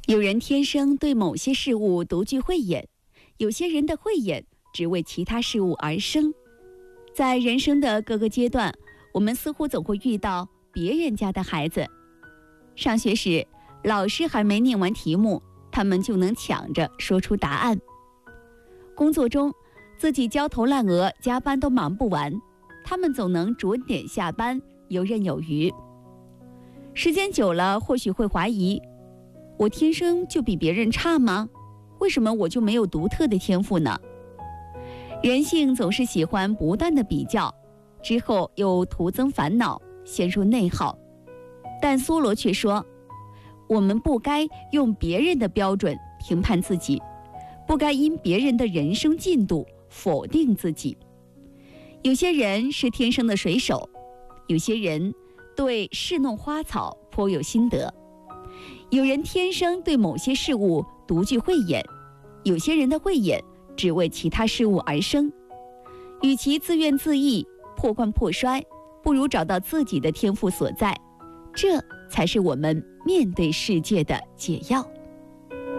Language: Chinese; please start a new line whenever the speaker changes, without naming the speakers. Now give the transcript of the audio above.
有人天生对某些事物独具慧眼，有些人的慧眼只为其他事物而生。在人生的各个阶段，我们似乎总会遇到别人家的孩子。上学时，老师还没念完题目，他们就能抢着说出答案。工作中，自己焦头烂额，加班都忙不完，他们总能准点下班，游刃有余。时间久了，或许会怀疑，我天生就比别人差吗？为什么我就没有独特的天赋呢？人性总是喜欢不断的比较，之后又徒增烦恼，陷入内耗。但梭罗却说，我们不该用别人的标准评判自己，不该因别人的人生进度否定自己。有些人是天生的水手，有些人对侍弄花草颇有心得。有人天生对某些事物独具慧眼，有些人的慧眼只为其他事物而生。与其自怨自艾、破罐破摔，不如找到自己的天赋所在，这才是我们面对世界的解药。